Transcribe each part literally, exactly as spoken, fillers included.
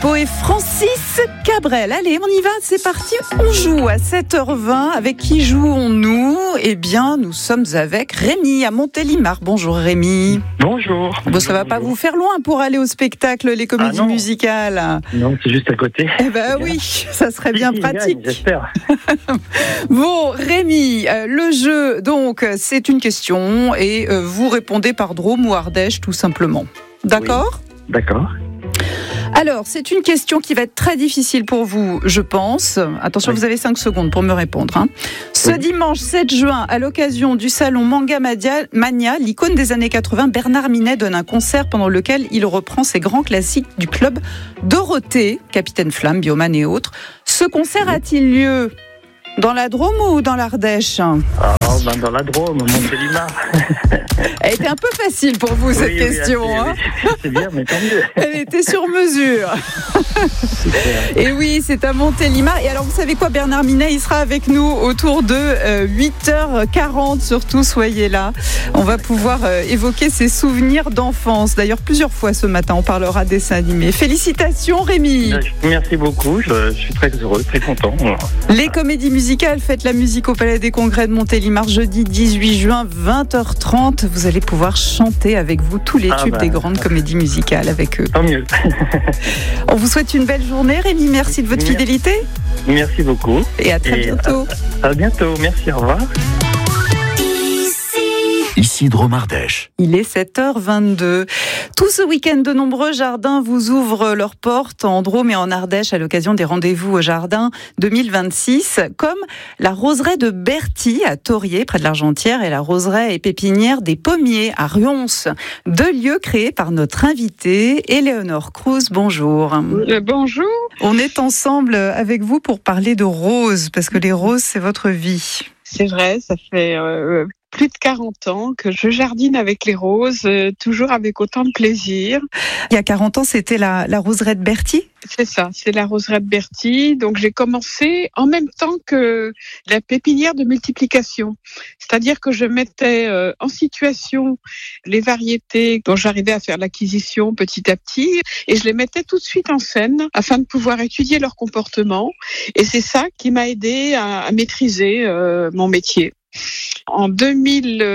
Filippo et Francis Cabrel. Allez, on y va, c'est parti. On joue à sept heures vingt. Avec qui jouons-nous ? Eh bien, nous sommes avec Rémi à Montélimar. Bonjour Rémi. Bonjour. Bon, ça va pas vous faire loin pour aller au spectacle, les comédies ah musicales. Non, c'est juste à côté. Eh ben oui, ça serait bien si, pratique. Gagne, j'espère. Bon, Rémi, euh, le jeu, donc, c'est une question et euh, vous répondez par Drôme ou Ardèche, tout simplement. D'accord ? Oui. D'accord. Alors, c'est une question qui va être très difficile pour vous, je pense. Attention, oui. Vous avez cinq secondes pour me répondre. Hein. Ce oui. dimanche sept juin, à l'occasion du salon Manga Mania, l'icône des années quatre-vingts, Bernard Minet donne un concert pendant lequel il reprend ses grands classiques du club Dorothée, Capitaine Flamme, Bioman et autres. Ce concert oui. a-t-il lieu dans la Drôme ou dans l'Ardèche ? Ah, ben dans la Drôme, Montélimar. Elle était un peu facile pour vous, cette oui, question. Oui, hein c'est bien, mais tant mieux. Elle était sur mesure. Et oui, c'est à Montélimar. Et alors, vous savez quoi, Bernard Minet, il sera avec nous autour de euh, huit heures quarante. Surtout, soyez là. On va pouvoir euh, évoquer ses souvenirs d'enfance. D'ailleurs, plusieurs fois ce matin, on parlera des dessins animés. Félicitations, Rémi. Merci beaucoup. Je, je suis très heureux, très content. Les comédies musicales, faites la musique au Palais des Congrès de Montélimar, jeudi dix-huit juin, vingt heures trente. Vous allez pouvoir chanter avec vous tous les tubes ah bah, des grandes comédies musicales avec eux. Tant mieux. On vous souhaite une belle journée, Rémi. Merci de votre merci. fidélité. Merci beaucoup. Et à très Et bientôt. À, à bientôt. Merci. Au revoir. Ici Drôme Ardèche. Il est sept heures vingt-deux. Tout ce week-end, de nombreux jardins vous ouvrent leurs portes en Drôme et en Ardèche à l'occasion des rendez-vous au jardin deux mille vingt-six, comme la roseraie de Berthy à Taurier, près de l'Argentière, et la roseraie et pépinière des Pommiers à Rions. Deux lieux créés par notre invitée, Éléonore Cruz. Bonjour. Euh, bonjour. On est ensemble avec vous pour parler de roses, parce que les roses, c'est votre vie. C'est vrai, ça fait euh, plus de quarante ans que je jardine avec les roses, euh, toujours avec autant de plaisir. Il y a quarante ans, c'était la, la roseraie de Berthy ? C'est ça, c'est la roseraie de Berthy. Donc j'ai commencé en même temps que la pépinière de multiplication. C'est-à-dire que je mettais euh, en situation les variétés dont j'arrivais à faire l'acquisition petit à petit et je les mettais tout de suite en scène afin de pouvoir étudier leur comportement. Et c'est ça qui m'a aidé à, à maîtriser euh, mon métier. En deux mille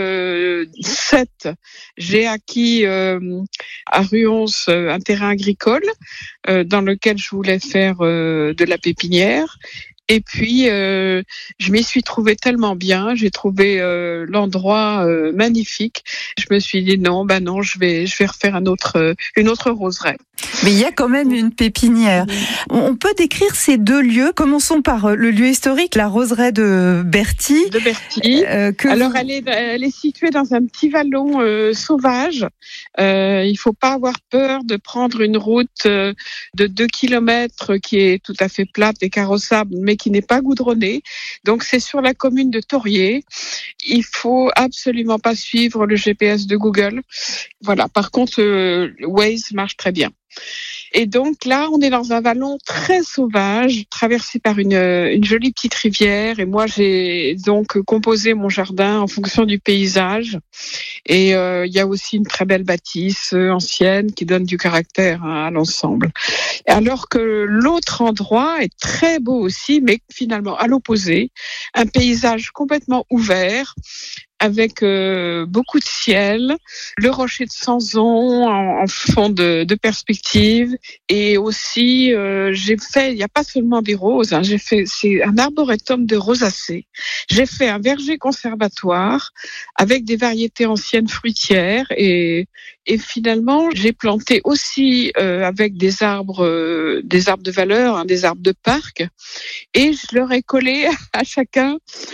sept, j'ai acquis euh, à Rions un terrain agricole euh, dans lequel je voulais faire euh, de la pépinière. Et puis, euh, je m'y suis trouvée tellement bien, j'ai trouvé euh, l'endroit euh, magnifique. Je me suis dit non, bah non, je vais, je vais refaire un autre, euh, une autre roseraie. Mais il y a quand même une pépinière. On peut décrire ces deux lieux. Commençons par le lieu historique, la roseraie de Berthy. De Berthy. Euh, que Alors, vous... elle est, elle est située dans un petit vallon euh, sauvage. Euh, il faut pas avoir peur de prendre une route euh, de deux kilomètres qui est tout à fait plate et carrossable, mais qui n'est pas goudronnée. Donc, c'est sur la commune de Taurier. Il faut absolument pas suivre le G P S de Google. Voilà. Par contre, euh, Waze marche très bien. Et donc là, on est dans un vallon très sauvage, traversé par une, une jolie petite rivière. Et moi, j'ai donc composé mon jardin en fonction du paysage. Et euh, il y a aussi une très belle bâtisse ancienne qui donne du caractère hein, à l'ensemble. Alors que l'autre endroit est très beau aussi, mais finalement à l'opposé, un paysage complètement ouvert, avec euh, beaucoup de ciel, le rocher de Sanson en, en fond de, de perspective, et aussi euh, j'ai fait, il n'y a pas seulement des roses, hein, j'ai fait c'est un arboretum de rosacées. J'ai fait un verger conservatoire avec des variétés anciennes fruitières et et finalement j'ai planté aussi euh, avec des arbres euh, des arbres de valeur, hein, des arbres de parc, et je leur ai collé à chacun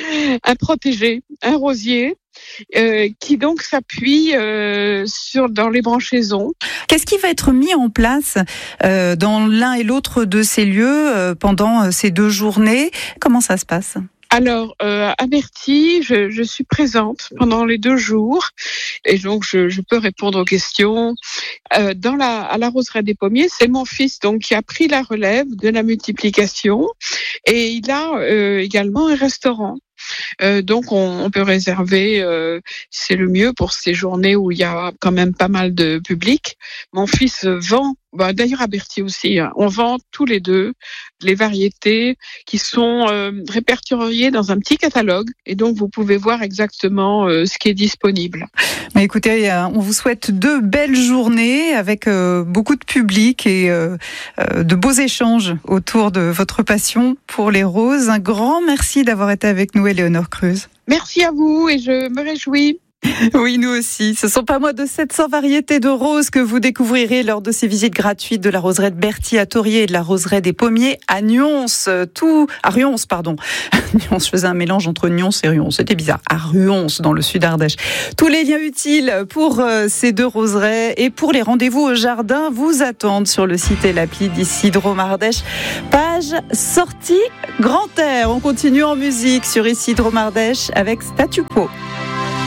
un protégé, un rosier. Euh, qui donc s'appuie euh, sur dans les branchaisons. Qu'est-ce qui va être mis en place euh, dans l'un et l'autre de ces lieux euh, pendant ces deux journées ? Comment ça se passe ? Alors, euh, à Berthy, je, je suis présente pendant les deux jours et donc je, je peux répondre aux questions. Euh, dans la, à la roseraie des Pommiers, c'est mon fils donc qui a pris la relève de la multiplication et il a euh, également un restaurant. Euh, donc on, on peut réserver, euh, c'est le mieux pour ces journées où il y a quand même pas mal de public. Mon fils vend bah, d'ailleurs à Berthier aussi, hein, on vend tous les deux les variétés qui sont euh, répertoriées dans un petit catalogue et donc vous pouvez voir exactement euh, ce qui est disponible. Mais écoutez, euh, on vous souhaite deux belles journées avec euh, beaucoup de public et euh, euh, de beaux échanges autour de votre passion pour les roses. Un grand merci d'avoir été avec nous, Éléonore Cruz. Merci à vous et je me réjouis. Oui, nous aussi. Ce sont pas moins de sept cents variétés de roses que vous découvrirez lors de ces visites gratuites de la roseraie de Berthier à Taurier et de la roseraie des Pommiers à Nyons. Tout, à Ruons, pardon. Nyons, je faisais un mélange entre Nyons et Ruons. C'était bizarre. À Ruons, dans le sud Ardèche. Tous les liens utiles pour ces deux roseraies et pour les rendez-vous au jardin vous attendent sur le site et l'appli d'Isidro Mardèche. Page sortie Grand Air. On continue en musique sur Isidro Mardèche avec Statu Quo.